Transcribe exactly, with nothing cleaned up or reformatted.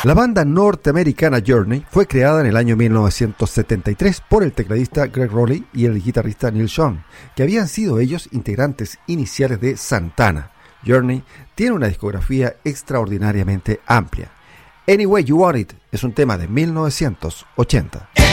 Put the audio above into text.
La banda norteamericana Journey fue creada en el año mil novecientos setenta y tres por el tecladista Gregg Rolie y el guitarrista Neil Young, que habían sido ellos integrantes iniciales de Santana. Journey tiene una discografía extraordinariamente amplia. Any Way You Want It es un tema de mil novecientos ochenta.